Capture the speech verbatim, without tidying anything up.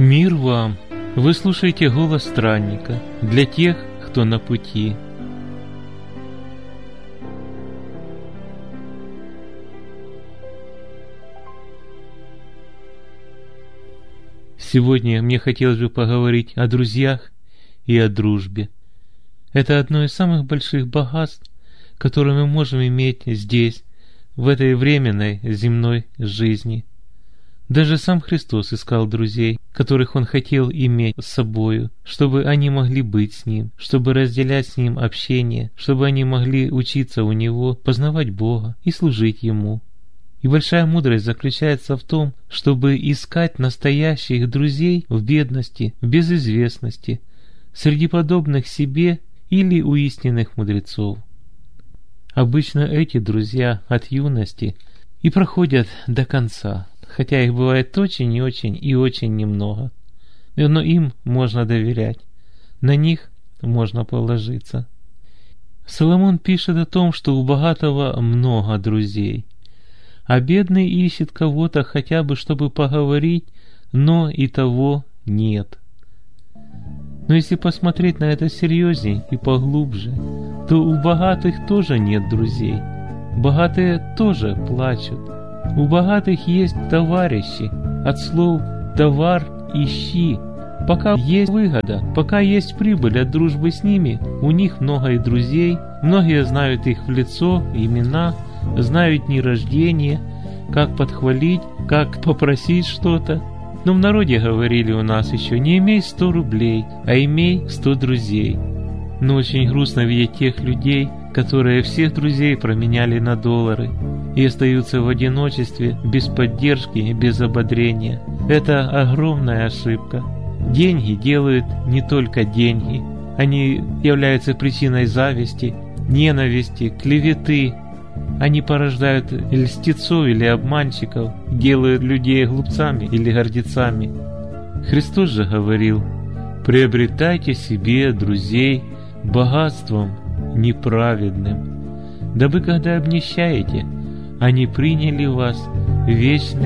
Мир вам! Вы слушаете голос странника для тех, кто на пути. Сегодня мне хотелось бы поговорить о друзьях и о дружбе. Это одно из самых больших богатств, которые мы можем иметь здесь, в этой временной земной жизни. Даже сам Христос искал друзей, которых Он хотел иметь с собою, чтобы они могли быть с Ним, чтобы разделять с Ним общение, чтобы они могли учиться у Него, познавать Бога и служить Ему. И большая мудрость заключается в том, чтобы искать настоящих друзей в бедности, в безызвестности, среди подобных себе или у истинных мудрецов. Обычно эти друзья от юности и проходят до конца, хотя их бывает очень и очень и очень немного. Но им можно доверять, на них можно положиться. Соломон пишет о том, что у богатого много друзей, а бедный ищет кого-то хотя бы, чтобы поговорить, но и того нет. Но если посмотреть на это серьезней и поглубже, то у богатых тоже нет друзей. Богатые тоже плачут. У богатых есть товарищи, от слов «товар» «ищи». Пока есть выгода, пока есть прибыль от дружбы с ними, у них много и друзей, многие знают их в лицо, имена, знают дни рождения, как подхвалить, как попросить что-то. Но в народе говорили у нас еще: не имей сто рублей, а имей сто друзей. Но очень грустно видеть тех людей, которые всех друзей променяли на доллары и остаются в одиночестве, без поддержки, без ободрения. Это огромная ошибка. Деньги делают не только деньги. Они являются причиной зависти, ненависти, клеветы. Они порождают льстецов или обманщиков, делают людей глупцами или гордецами. Христос же говорил: «Приобретайте себе друзей богатством неправедным, дабы, когда обнищаете, они приняли вас в вечное